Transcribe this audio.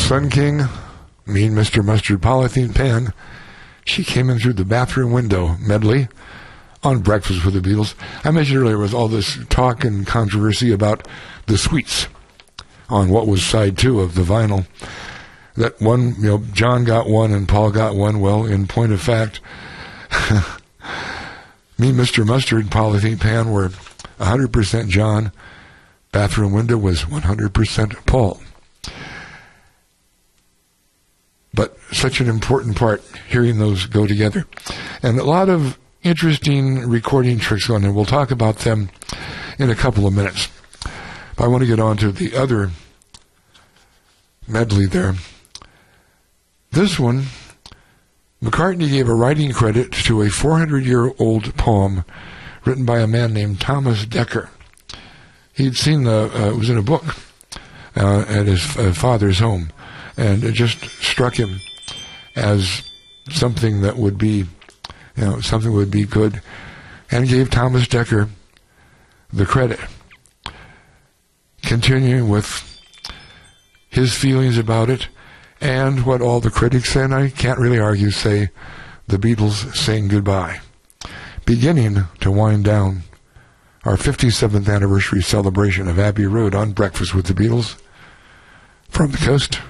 Sun King, Mean Mr. Mustard Polythene Pan, She Came In Through the Bathroom Window medley on Breakfast with the Beatles. I mentioned earlier was all this talk and controversy about the Sweets on what was side 2 of the vinyl. That one, John got one and Paul got one. Well, in point of fact, Me, Mr. Mustard, Polythene Pan were 100% John. Bathroom Window was 100% Paul. But such an important part, hearing those go together. And a lot of interesting recording tricks on there. We'll talk about them in a couple of minutes. But I want to get on to the other medley there. This one, McCartney gave a writing credit to a 400-year-old poem written by a man named Thomas Dekker. He'd seen it was in a book at his father's home, and it just struck him as something that would be, something would be good, and gave Thomas Dekker the credit. Continuing with his feelings about it, and what all the critics, and I can't really argue, say the Beatles saying goodbye. Beginning to wind down our 57th anniversary celebration of Abbey Road on Breakfast with the Beatles from the coast